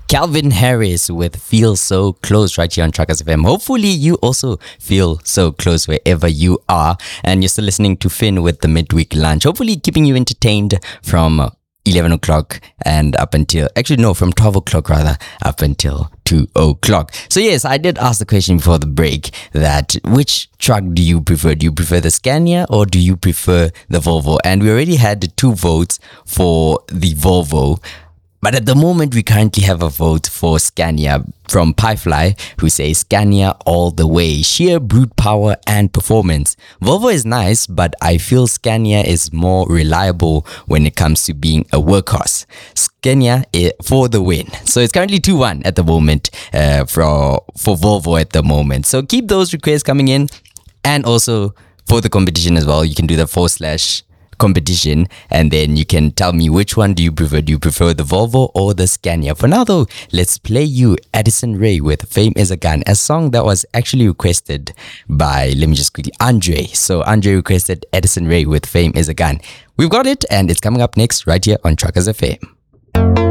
Calvin Harris with Feel So Close right here on Truckers FM. Hopefully you also feel so close wherever you are, and you're still listening to Finn with the Midweek Lunch. Hopefully keeping you entertained from 11 o'clock and up until, actually no, from 12 o'clock rather, up until 2 o'clock. So yes, I did ask the question before the break that which truck do you prefer? Do you prefer the Scania or do you prefer the Volvo? And we already had 2 votes for the Volvo. But at the moment, we currently have a vote for Scania from Piefly, who says Scania all the way. Sheer brute power and performance. Volvo is nice, but I feel Scania is more reliable when it comes to being a workhorse. Scania for the win. So it's currently 2-1 at the moment for Volvo at the moment. So keep those requests coming in. And also for the competition as well, you can do the /competition, and then you can tell me which one do you prefer. Do you prefer the Volvo or the Scania? For now though, let's play you Addison Rae with Fame Is a Gun, a song that was actually requested by, let me just quickly, Andre. So Andre requested Addison Rae with Fame Is a Gun. We've got it, and it's coming up next right here on Truckers FM.